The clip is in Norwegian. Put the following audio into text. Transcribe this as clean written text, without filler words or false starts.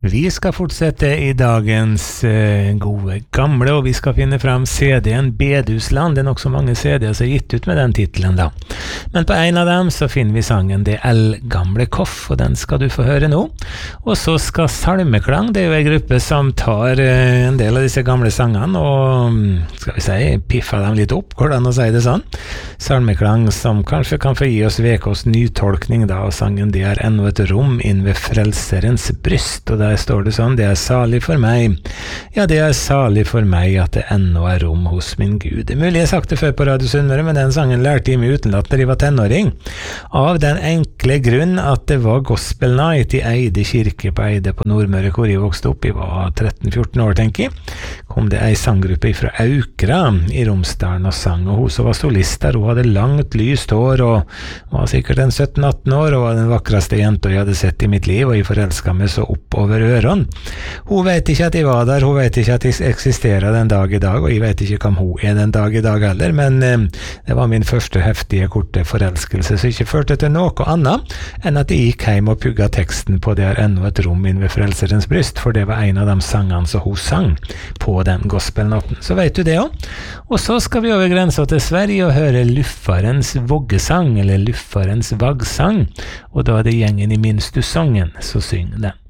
Vi skal fortsette i dagens gode gamle, og vi skal finne fram CD-en Bedusland. Det nok så mange CD-er som gitt ut med den titelen da. Men på en av dem så finner vi sangen Det eldgamle Koff, og den skal du få høre nå. Og så skal Salmeklang, det jo en gruppe som tar en del av disse gamle sangene, og skal vi si, piffer dem litt opp, hvordan å si det sånn. Salmeklang som kanskje kan få gi oss vekås nytolkning da, og sangen Det ennå et rom inn ved frelserens bryst, og der står det sånn, det salig for meg. Ja, det salig for meg at det ennå rom hos min Gud. Det mulig jeg har sagt det før på Radio Sunnmøre, men den sangen lærte jeg meg utenlatt når jeg var tenåring. Av den enkle grunn at det var gospel night i Eide kirke på Eide på Nordmøre, hvor jeg vokste opp. Jeg var 13-14 år, tenker jeg. Kom det ei sanggruppe fra Aukra i Romsdalen og sang, og hun som var solist der, hun hadde langt lyst hår og var sikkert en 17-18 år og var den vakreste jenta jeg hadde sett i mitt liv, og jeg forelsket meg så oppover ørene. Hun vet ikke at jeg var der, hun vet ikke at jeg eksisterer den dag i dag, og jeg vet ikke hvem hun er den dag i dag heller, men det var min første heftige, korte forelskelse, så ikke førte til noe annet enn at jeg gikk hjem og pugga teksten på Det ennå et rom inn ved frelserens bryst, for det var en av de sangene som hun sang på den gospelnatten. Så vet du det også. Og så skal vi over grensa til Sverige og høre Luffarens voggesang, eller Luffarens vaggsang, og da er det gjengen i Minstussongen som synger den.